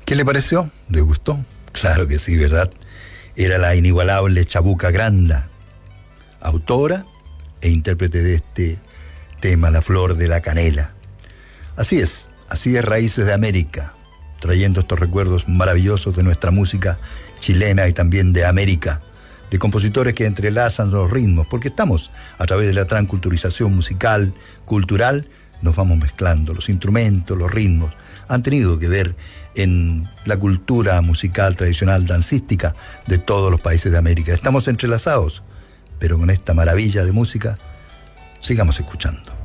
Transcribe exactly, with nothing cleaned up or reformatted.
¿Qué le pareció? ¿Le gustó? Claro que sí, ¿verdad? Era la inigualable Chabuca Granda, autora e intérprete de este tema, La Flor de la Canela. Así es, así es Raíces de América, trayendo estos recuerdos maravillosos de nuestra música chilena y también de América, de compositores que entrelazan los ritmos, porque estamos a través de la transculturización musical, cultural, nos vamos mezclando, los instrumentos, los ritmos, han tenido que ver en la cultura musical tradicional dancística de todos los países de América. Estamos entrelazados, pero con esta maravilla de música, sigamos escuchando.